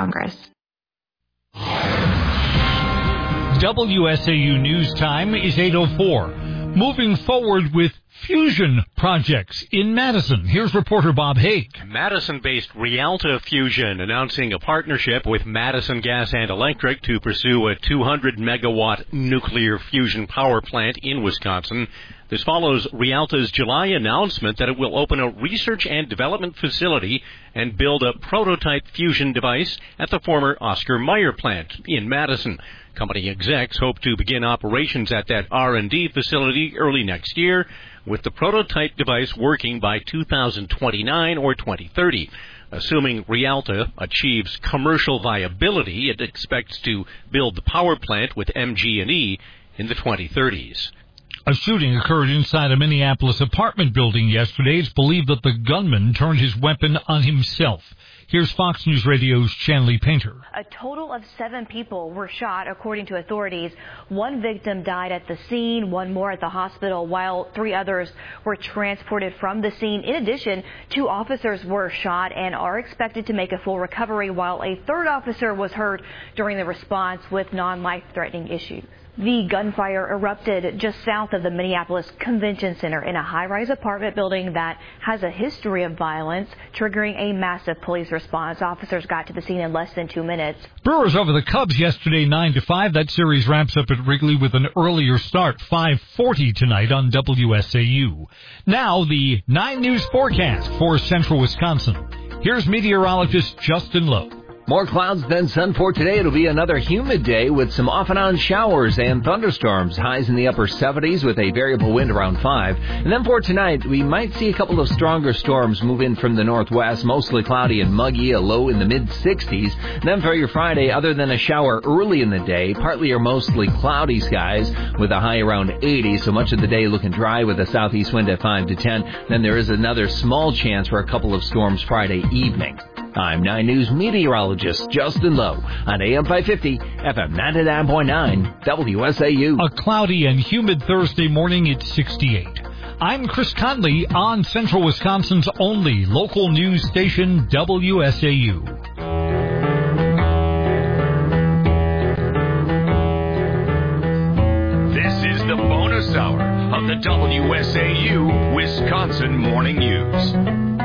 Congress. WSAU News Time is 8:04. Moving forward with fusion projects in Madison. Here's reporter Bob Haig. Madison-based Rialta Fusion announcing a partnership with Madison Gas and Electric to pursue a 200-megawatt nuclear fusion power plant in Wisconsin. This follows Rialta's July announcement that it will open a research and development facility and build a prototype fusion device at the former Oscar Mayer plant in Madison. Company execs hope to begin operations at that R&D facility early next year, with the prototype device working by 2029 or 2030. Assuming Rialta achieves commercial viability, it expects to build the power plant with MG&E in the 2030s. A shooting occurred inside a Minneapolis apartment building yesterday. It's believed that the gunman turned his weapon on himself. Here's Fox News Radio's Shanley Painter. A total of 7 people were shot, according to authorities. 1 victim died at the scene, 1 more at the hospital, while 3 others were transported from the scene. In addition, 2 officers were shot and are expected to make a full recovery, while a 3rd officer was hurt during the response with non-life-threatening issues. The gunfire erupted just south of the Minneapolis Convention Center in a high-rise apartment building that has a history of violence, triggering a massive police response. Officers got to the scene in less than 2 minutes. Brewers over the Cubs yesterday 9-5. That series wraps up at Wrigley with an earlier start, 5:40 tonight on WSAU. Now the 9 News forecast for central Wisconsin. Here's meteorologist Justin Lowe. More clouds than sun for today. It'll be another humid day with some off-and-on showers and thunderstorms. Highs in the upper 70s with a variable wind around 5. And then for tonight, we might see a couple of stronger storms move in from the northwest, mostly cloudy and muggy, a low in the mid-60s. And then for your Friday, other than a shower early in the day, partly or mostly cloudy skies with a high around 80. So much of the day looking dry with a southeast wind at 5 to 10. Then there is another small chance for a couple of storms Friday evening. I'm 9 News meteorologist Justin Lowe on AM 550, FM 99.9, WSAU. A cloudy and humid Thursday morning at 68. I'm Chris Conley on Central Wisconsin's only local news station, WSAU. This is the bonus hour of the WSAU Wisconsin Morning News.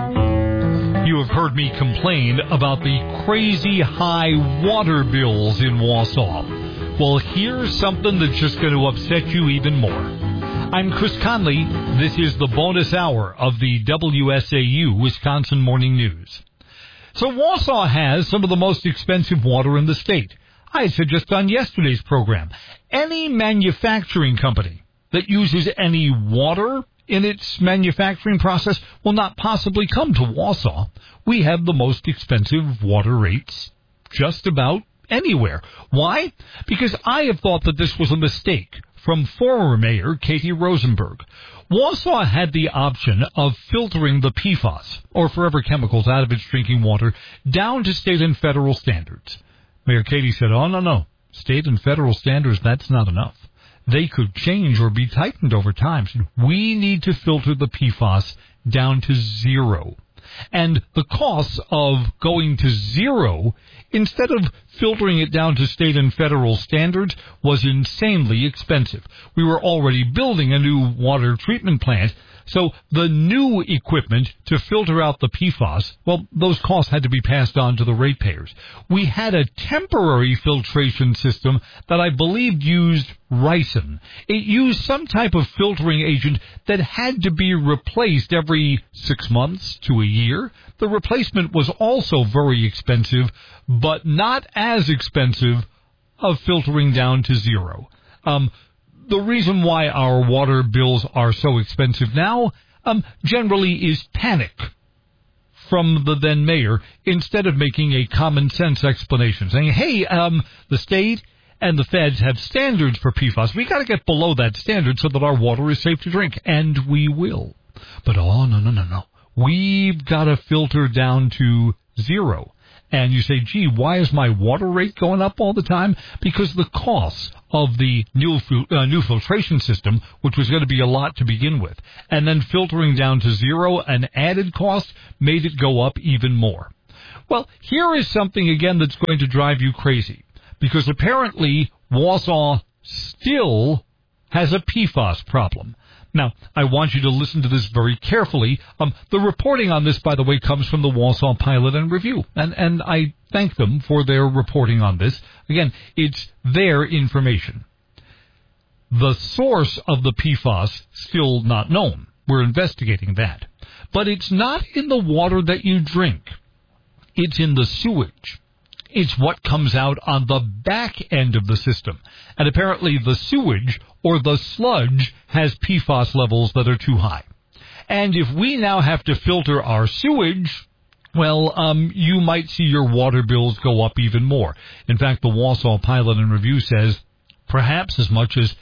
You have heard me complain about the crazy high water bills in Wausau. Well, here's something that's just going to upset you even more. I'm Chris Conley. This is the bonus hour of the WSAU Wisconsin Morning News. So Wausau has some of the most expensive water in the state. I said just on yesterday's program, any manufacturing company that uses any water in its manufacturing process will not possibly come to Wausau. We have the most expensive water rates just about anywhere. Why? Because I have thought that this was a mistake from former Mayor Katie Rosenberg. Wausau had the option of filtering the PFAS, or forever chemicals, out of its drinking water down to state and federal standards. Mayor Katie said, oh, no, state and federal standards, that's not enough. They could change or be tightened over time. So we need to filter the PFAS down to 0. And the cost of going to 0, instead of filtering it down to state and federal standards, was insanely expensive. We were already building a new water treatment plant, so the new equipment to filter out the PFAS, well, those costs had to be passed on to the ratepayers. We had a temporary filtration system that I believed used ricin. It used some type of filtering agent that had to be replaced every 6 months to a year. The replacement was also very expensive, but not as expensive of filtering down to 0. The reason why our water bills are so expensive now, generally is panic from the then mayor, instead of making a common sense explanation, saying, hey, the state and the feds have standards for PFAS. We got to get below that standard so that our water is safe to drink, and we will. But no. We've got to filter down to 0. And you say, gee, why is my water rate going up all the time? Because the costs of the new filtration system, which was going to be a lot to begin with, and then filtering down to 0, an added cost, made it go up even more. Well, here is something, again, that's going to drive you crazy, because apparently Wausau still has a PFAS problem. Now, I want you to listen to this very carefully. The reporting on this, by the way, comes from the Wausau Pilot and Review, and I thank them for their reporting on this. Again, it's their information. The source of the PFAS still not known. We're investigating that. But it's not in the water that you drink. It's in the sewage. It's what comes out on the back end of the system. And apparently the sewage or the sludge has PFAS levels that are too high. And if we now have to filter our sewage, well, you might see your water bills go up even more. In fact, the Wausau Pilot and Review says perhaps as much as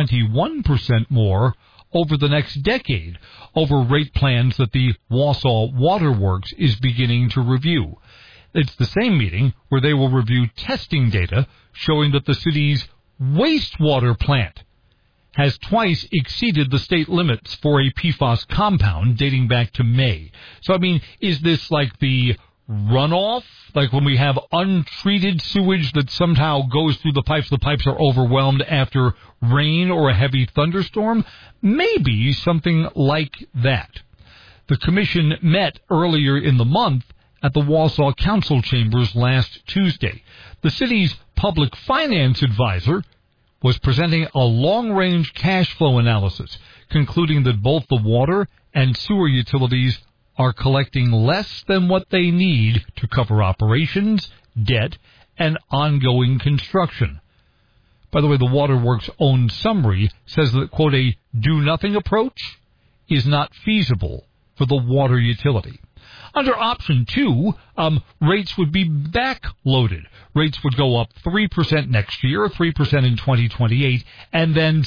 21% more over the next decade over rate plans that the Wausau Waterworks is beginning to review. It's the same meeting where they will review testing data showing that the city's wastewater plant has twice exceeded the state limits for a PFAS compound dating back to May. So, I mean, is this like the runoff? Like when we have untreated sewage that somehow goes through the pipes are overwhelmed after rain or a heavy thunderstorm? Maybe something like that. The commission met earlier in the month at the Wausau Council chambers last Tuesday. The city's public finance advisor was presenting a long-range cash flow analysis, concluding that both the water and sewer utilities are collecting less than what they need to cover operations, debt, and ongoing construction. By the way, the Waterworks' own summary says that, quote, a do-nothing approach is not feasible for the water utility. Under option 2, rates would be back-loaded. Rates would go up 3% next year, 3% in 2028, and then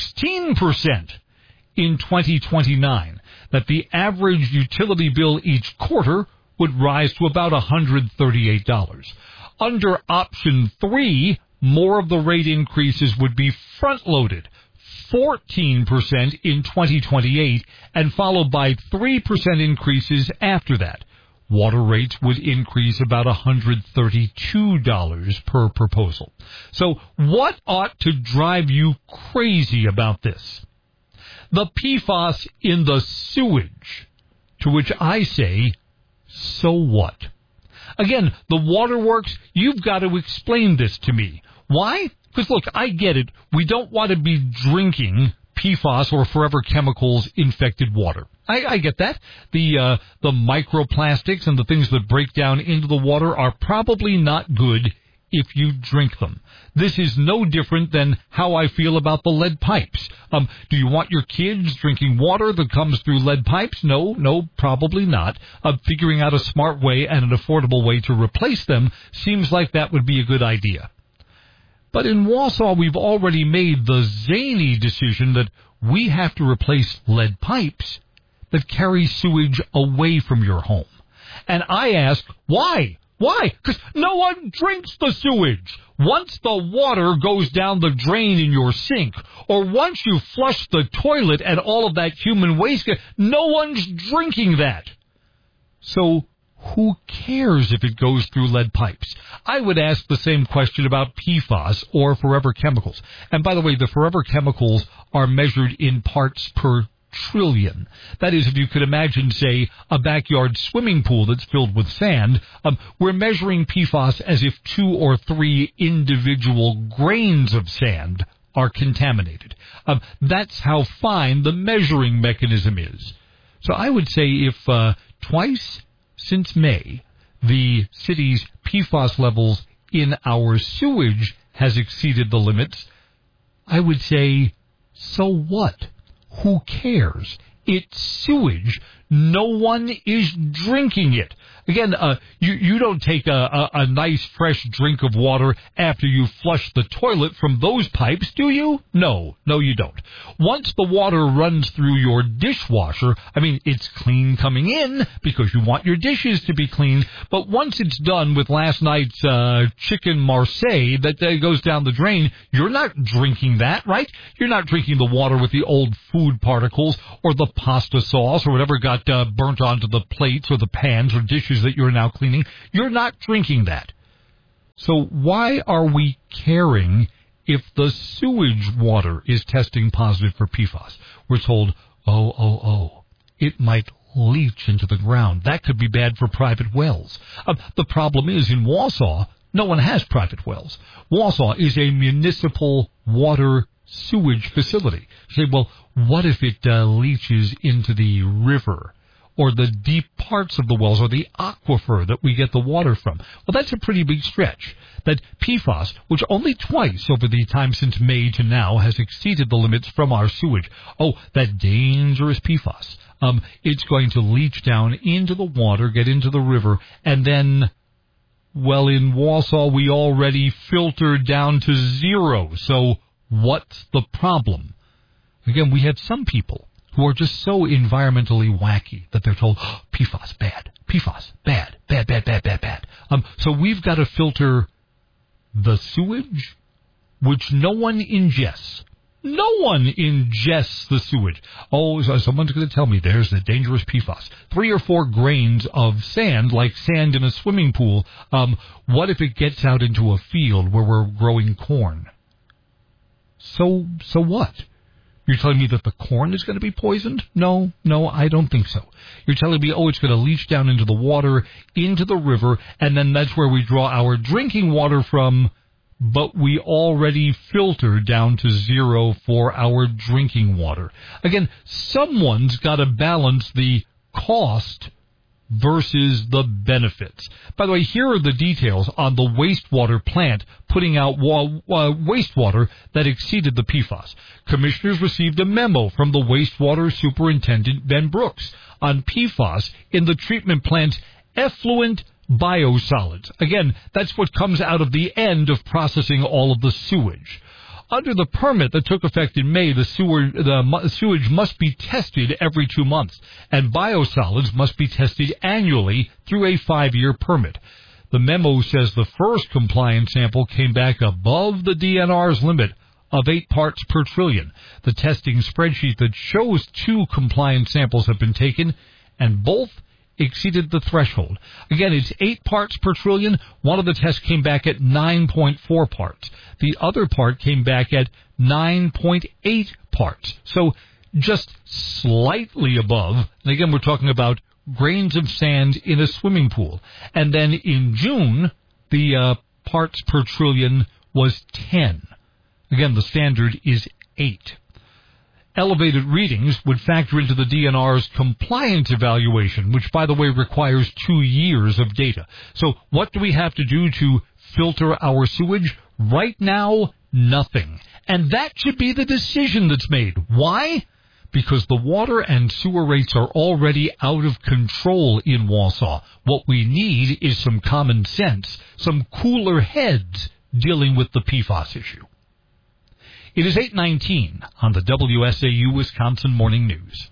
16% in 2029. That the average utility bill each quarter would rise to about $138. Under option 3, more of the rate increases would be front-loaded, 14% in 2028, and followed by 3% increases after that. Water rates would increase about $132 per proposal. So what ought to drive you crazy about this? The PFAS in the sewage, to which I say, so what? Again, the Waterworks, you've got to explain this to me. Why? Because, look, I get it. We don't want to be drinking PFAS or forever chemicals infected water. I get that. The microplastics and the things that break down into the water are probably not good if you drink them. This is no different than how I feel about the lead pipes. Do you want your kids drinking water that comes through lead pipes? No, probably not. Figuring out a smart way and an affordable way to replace them seems like that would be a good idea. But in Wausau, we've already made the zany decision that we have to replace lead pipes that carry sewage away from your home. And I ask, why? Why? Because no one drinks the sewage. Once the water goes down the drain in your sink, or once you flush the toilet and all of that human waste, no one's drinking that. So who cares if it goes through lead pipes? I would ask the same question about PFAS or forever chemicals. And by the way, the forever chemicals are measured in parts per trillion. That is, if you could imagine, say, a backyard swimming pool that's filled with sand, we're measuring PFAS as if 2 or 3 individual grains of sand are contaminated. That's how fine the measuring mechanism is. So I would say if twice since May, the city's PFAS levels in our sewage has exceeded the limits, I would say, so what? Who cares? It's sewage. No one is drinking it. Again, you don't take a nice fresh drink of water after you flush the toilet from those pipes, do you? No, you don't. Once the water runs through your dishwasher, I mean, it's clean coming in because you want your dishes to be clean, but once it's done with last night's chicken Marseille that goes down the drain, you're not drinking that, right? You're not drinking the water with the old food particles or the pasta sauce or whatever got got burnt onto the plates or the pans or dishes that you're now cleaning. You're not drinking that. So why are we caring if the sewage water is testing positive for PFAS? We're told, it might leach into the ground. That could be bad for private wells. The problem is in Wausau, no one has private wells. Wausau is a municipal water sewage facility. You say, well, what if it leaches into the river or the deep parts of the wells or the aquifer that we get the water from? Well, that's a pretty big stretch. That PFAS, which only twice over the time since May to now has exceeded the limits from our sewage. Oh, that dangerous PFAS. It's going to leach down into the water, get into the river, and then, well, in Wausau we already filtered down to zero. So what's the problem? Again, we have some people who are just so environmentally wacky that they're told, PFAS, bad. PFAS, bad. So we've got to filter the sewage, which no one ingests. No one ingests the sewage. Oh, so someone's going to tell me there's the dangerous PFAS. 3 or 4 grains of sand, like sand in a swimming pool. What if it gets out into a field where we're growing corn? So what? You're telling me that the corn is going to be poisoned? No, I don't think so. You're telling me, it's going to leach down into the water, into the river, and then that's where we draw our drinking water from, but we already filter down to zero for our drinking water. Again, someone's got to balance the cost versus the benefits. By the way, here are the details on the wastewater plant putting out wastewater that exceeded the PFAS. Commissioners received a memo from the wastewater superintendent, Ben Brooks, on PFAS in the treatment plant's effluent biosolids. Again, that's what comes out of the end of processing all of the sewage. Under the permit that took effect in May, the sewage must be tested every 2 months, and biosolids must be tested annually through a 5-year permit. The memo says the first compliance sample came back above the DNR's limit of 8 parts per trillion. The testing spreadsheet that shows 2 compliance samples have been taken, and both exceeded the threshold. Again, it's 8 parts per trillion. One of the tests came back at 9.4 parts. The other part came back at 9.8 parts. So just slightly above. And again, we're talking about grains of sand in a swimming pool. And then in June, the parts per trillion was 10. Again, the standard is 8. Elevated readings would factor into the DNR's compliance evaluation, which, by the way, requires 2 years of data. So what do we have to do to filter our sewage? Right now, nothing. And that should be the decision that's made. Why? Because the water and sewer rates are already out of control in Wausau. What we need is some common sense, some cooler heads dealing with the PFAS issue. It is 8:19 on the WSAU Wisconsin Morning News.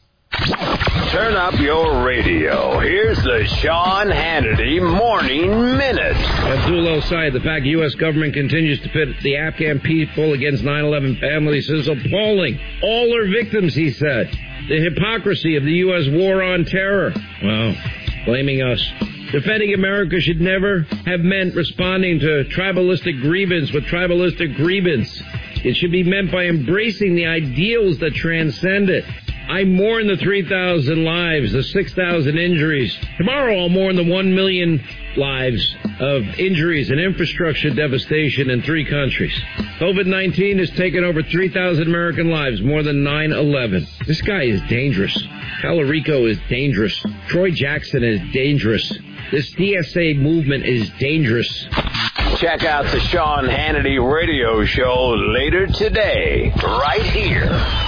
Turn up your radio. Here's the Sean Hannity Morning Minute. Abdul Said, the fact the U.S. government continues to pit the Afghan people against 9/11 families is appalling. All are victims, he said. The hypocrisy of the U.S. war on terror. Well, blaming us. Defending America should never have meant responding to tribalistic grievance with tribalistic grievance. It should be meant by embracing the ideals that transcend it. I mourn the 3,000 lives, the 6,000 injuries. Tomorrow I'll mourn the 1 million lives of injuries and infrastructure devastation in 3 countries. COVID-19 has taken over 3,000 American lives, more than 9/11. This guy is dangerous. Calorico is dangerous. Troy Jackson is dangerous. This DSA movement is dangerous. Check out the Sean Hannity radio show later today, right here.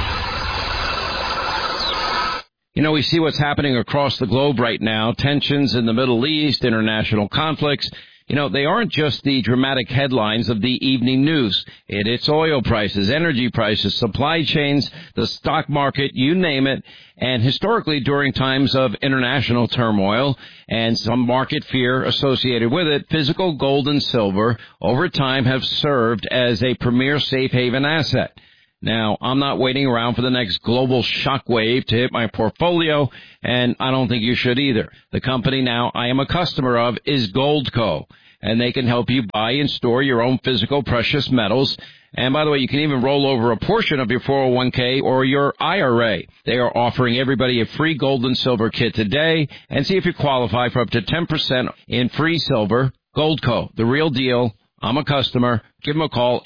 You know, we see what's happening across the globe right now. Tensions in the Middle East, international conflicts. You know, they aren't just the dramatic headlines of the evening news. It's oil prices, energy prices, supply chains, the stock market, you name it. And historically, during times of international turmoil and some market fear associated with it, physical gold and silver over time have served as a premier safe haven asset. Now, I'm not waiting around for the next global shockwave to hit my portfolio, and I don't think you should either. The company now I am a customer of is Goldco, and they can help you buy and store your own physical precious metals. And by the way, you can even roll over a portion of your 401k or your IRA. They are offering everybody a free gold and silver kit today, and see if you qualify for up to 10% in free silver. Goldco, the real deal. I'm a customer. Give them a call,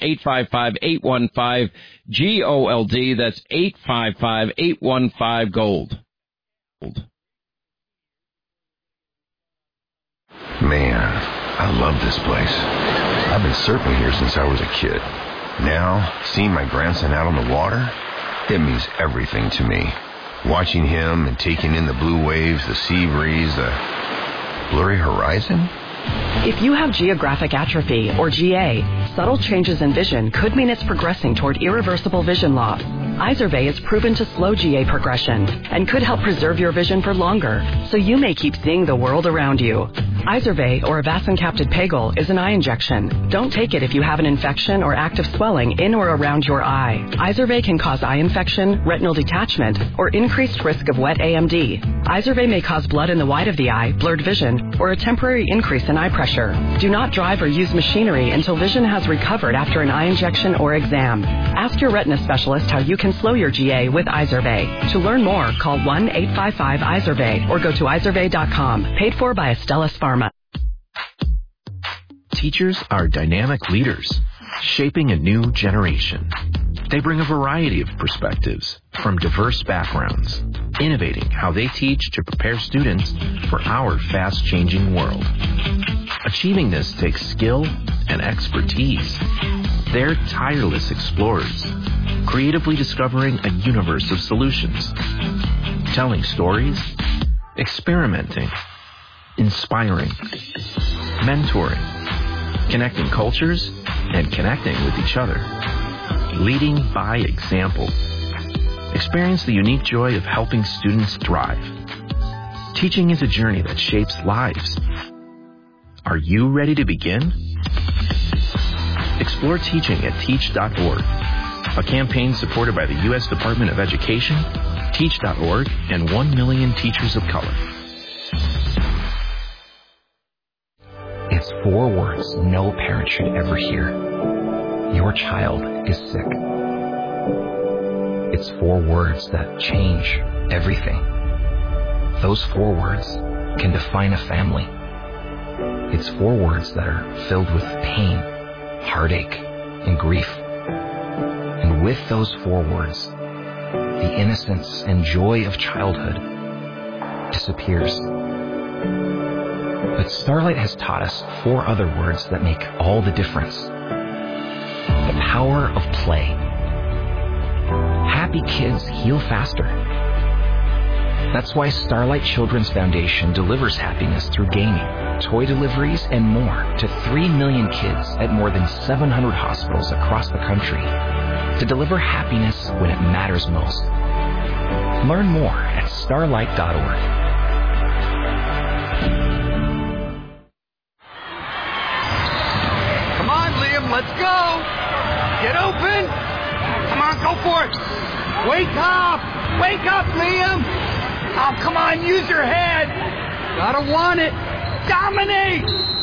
855-815-GOLD. That's 855-815-GOLD. Man, I love this place. I've been surfing here since I was a kid. Now, seeing my grandson out on the water, it means everything to me. Watching him and taking in the blue waves, the sea breeze, the blurry horizon. If you have geographic atrophy, or GA, subtle changes in vision could mean it's progressing toward irreversible vision loss. Izervay is proven to slow GA progression and could help preserve your vision for longer, so you may keep seeing the world around you. Izervay, or avacincaptad pegol, is an eye injection. Don't take it if you have an infection or active swelling in or around your eye. Izervay can cause eye infection, retinal detachment, or increased risk of wet AMD. Izervay may cause blood in the white of the eye, blurred vision, or a temporary increase in eye pressure. Do not drive or use machinery until vision has recovered after an eye injection or exam. Ask your retina specialist how you can slow your GA with Izervay. To learn more, call 1-855-IZERVAY or go to izervay.com. Paid for by Astellas Pharma. Teachers are dynamic leaders, shaping a new generation. They bring a variety of perspectives from diverse backgrounds, innovating how they teach to prepare students for our fast-changing world. Achieving this takes skill and expertise. They're tireless explorers, creatively discovering a universe of solutions, telling stories, experimenting, inspiring, mentoring, connecting cultures, and connecting with each other, leading by example. Experience the unique joy of helping students thrive. Teaching is a journey that shapes lives. Are you ready to begin? Explore teaching at teach.org, a campaign supported by the U.S. Department of Education, Teach.org, and 1 million teachers of color. It's 4 words no parent should ever hear. Your child is sick. It's 4 words that change everything. Those 4 words can define a family. It's 4 words that are filled with pain, heartache, and grief. And with those 4 words, the innocence and joy of childhood disappears. But Starlight has taught us 4 other words that make all the difference. The power of play. Happy kids heal faster. That's why Starlight Children's Foundation delivers happiness through gaming, toy deliveries, and more to 3 million kids at more than 700 hospitals across the country to deliver happiness when it matters most. Learn more at starlight.org. Come on, Liam, let's go! Get open! Come on, go for it! Wake up! Wake up, Liam! Oh, come on, use your head! Gotta want it! Dominate!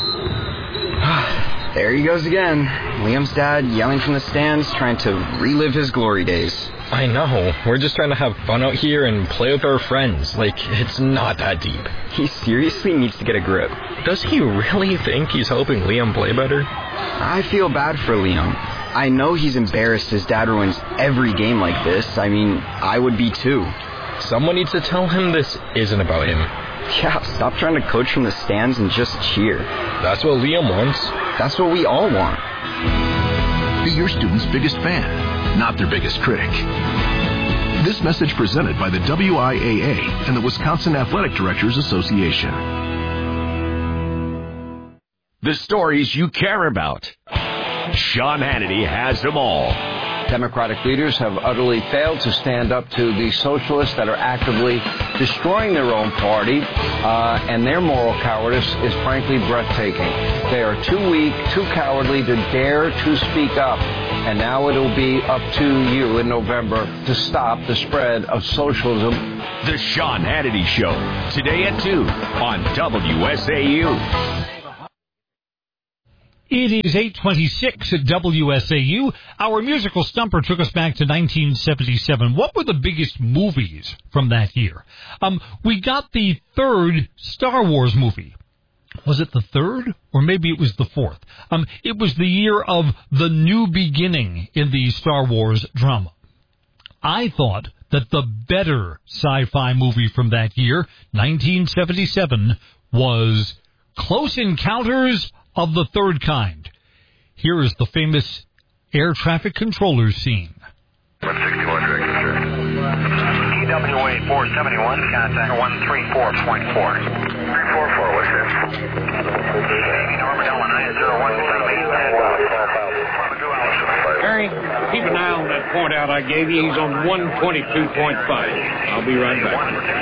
There he goes again. Liam's dad yelling from the stands, trying to relive his glory days. I know. We're just trying to have fun out here and play with our friends. Like, it's not that deep. He seriously needs to get a grip. Does he really think he's helping Liam play better? I feel bad for Liam. I know he's embarrassed his dad ruins every game like this. I mean, I would be too. Someone needs to tell him this isn't about him. Yeah, stop trying to coach from the stands and just cheer. That's what Liam wants. That's what we all want. Be your student's biggest fan, not their biggest critic. This message presented by the WIAA and the Wisconsin Athletic Directors Association. The stories you care about. Sean Hannity has them all. Democratic leaders have utterly failed to stand up to the socialists that are actively destroying their own party, and their moral cowardice is frankly breathtaking. They are too weak, too cowardly to dare to speak up. And now it'll be up to you in November to stop the spread of socialism. The Sean Hannity Show, today at 2 on WSAU. It is 8:26 at WSAU. Our musical stumper took us back to 1977. What were the biggest movies from that year? We got the third Star Wars movie. Was it the third? Or maybe it was the fourth. It was the year of the new beginning in the Star Wars drama. I thought that the better sci-fi movie from that year, 1977, was Close Encounters of the Third Kind. Here is the famous air traffic controller scene. 161 direct concern. TWA 471, contact 134.4. 344, what's this? Norman Ellen, 901. Harry, keep an eye on that point out I gave you. He's on 122.5. I'll be right back.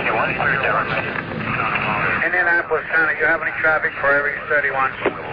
Indianapolis County, do you have any traffic for Aries 31?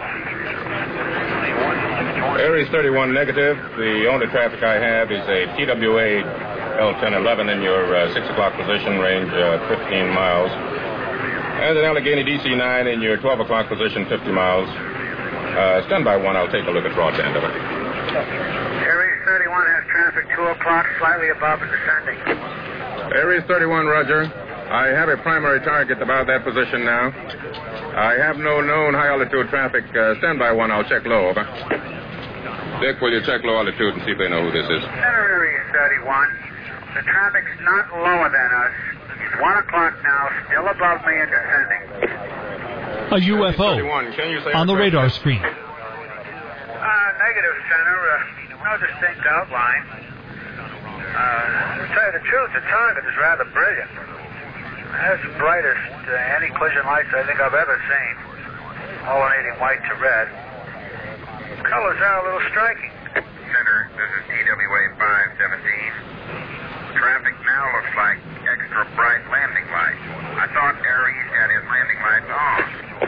Aries 31 negative. The only traffic I have is a TWA L1011 in your 6 o'clock position, range 15 miles. And an Allegheny DC-9 in your 12 o'clock position, 50 miles. Stand by 1, I'll take a look at broadband of it. Aries 31 has traffic 2 o'clock, slightly above and descending. Aries 31, roger. I have a primary target about that position now. I have no known high-altitude traffic. Stand by 1, I'll check low, over. Dick, will you check low altitude and see if they know who this is? Center Aries 31. The traffic's not lower than us. It's 1 o'clock now, still above me and descending. A UFO on the radar screen. Negative, Center. No distinct outline. To tell you the truth, the target is rather brilliant. That's the brightest anti-collision lights I think I've ever seen. Alternating white to red. Colors are a little striking. Center, this is TWA 517. Traffic now looks like extra bright landing lights. I thought Aries had his landing lights on.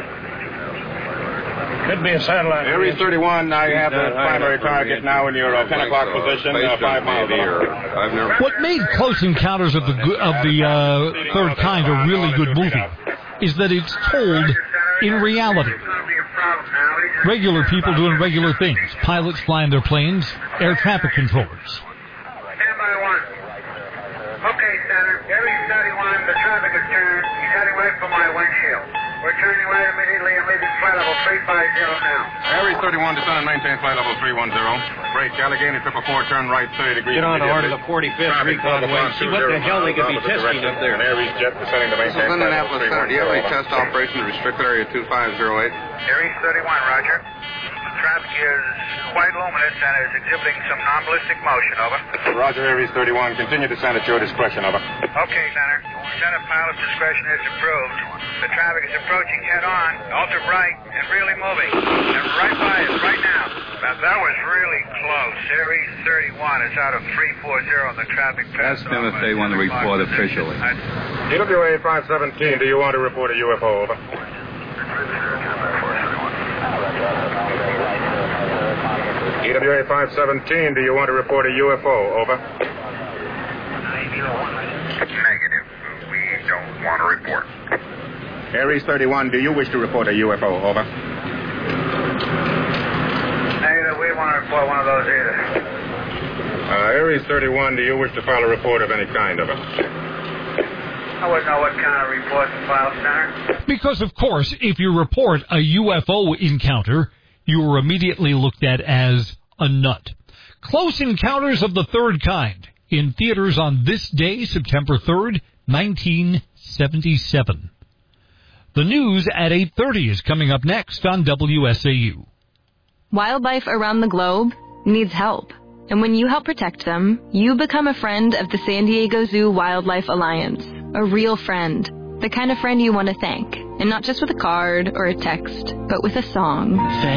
Could be a satellite. Aries 31, I have the primary target now in your 10 o'clock position, 5 miles here. What made Close Encounters of the Third Kind a really good movie is that it's told in reality. Regular people doing regular things. Pilots flying their planes, air traffic controllers. Stand by 1. Okay, Center. Aries 31, the traffic is turned. He's heading right for my windshield. We're turning right immediately and leaving flight level 350 now. Aries 31, descend and maintain flight level 310. Break, Allegheny 444, turn right 30 degrees. Get on over to the 45th recon way. See what the hell they could be testing up there. Aries jet descending to maintain flight level 310. Center, do you have any test operation to restricted area 2508? Aries 31, roger. Traffic is quite luminous and is exhibiting some non-ballistic motion, over. Roger, Aries 31. Continue to send at your discretion, over. Okay, Center. Center pilot's discretion is approved. The traffic is approaching head-on, ultra-bright, and really moving. And right by us, right now. Now, that was really close. Aries 31 is out of 340 on the traffic pass. Ask them if they want to report officially. TWA 517, do you want to report a UFO, over? TWA 517, do you want to report a UFO? Over. Negative. We don't want to report. Aries 31, do you wish to report a UFO? Over. Negative. We want to report one of those either. Aries 31, do you wish to file a report of any kind? Over. I wouldn't know what kind of report to file, Center. Because, of course, if you report a UFO encounter, you are immediately looked at as a nut. Close Encounters of the Third Kind, in theaters on this day, September 3rd, 1977. The news at 8:30 is coming up next on WSAU. Wildlife around the globe needs help. And when you help protect them, you become a friend of the San Diego Zoo Wildlife Alliance. A real friend. The kind of friend you want to thank. And not just with a card or a text, but with a song.